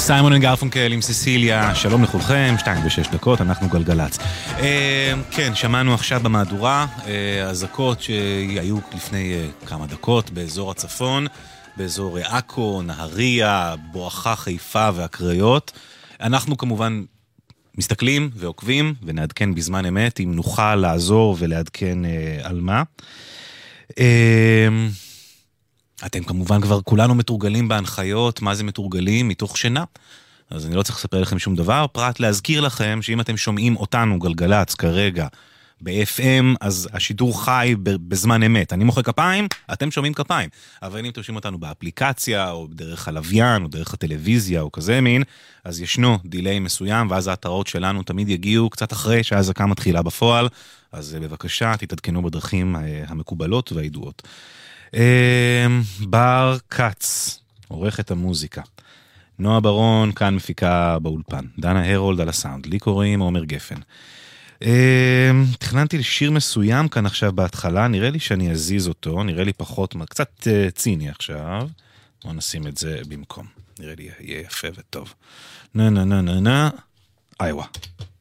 סיימון אנד גרפונקל עם סיסיליה, שלום לכולכם, 2:06, אנחנו גלגלץ. כן, שמענו עכשיו במהדורה אזעקות שהיו לפני כמה דקות באזור הצפון, באזור עכו, נהריה, בואכה חיפה והקריות. אנחנו כמובן מסתכלים ועוקבים ונעדכן בזמן אמת אם נוכל לעזור ולעדכן על מה. אתם כמובן כבר כולנו מתורגלים בהנחיות, מה זה מתורגלים? מתוך שינה. אז אני לא צריך לספר לכם שום דבר, פרט להזכיר לכם שאם אתם שומעים אותנו גלגלץ כרגע ב-FM, אז השידור חי בזמן אמת. אני מוחא כפיים, אתם שומעים כפיים. אבל אם אתם שומעים אותנו באפליקציה, או דרך הלוויין, או דרך הטלוויזיה, או כזה מין, אז ישנו דיליי מסוים, ואז ההתראות שלנו תמיד יגיעו קצת אחרי שהאזעקה מתחילה בפועל. אז בבקשה, תתעדכנו בדרכים המקובלות והידועות. בר קץ, עורכת המוזיקה. נועה ברון, כאן מפיקה באולפן. דנה הרולד על הסאונד. לי קוראים עומר גפן. תכננתי לשיר מסוים כאן עכשיו בהתחלה, נראה לי שאני אזיז אותו, נראה לי פחות, קצת ציני עכשיו. בוא נשים את זה במקום. נראה לי יהיה יפה וטוב. נה נה נה נה נה. איווה.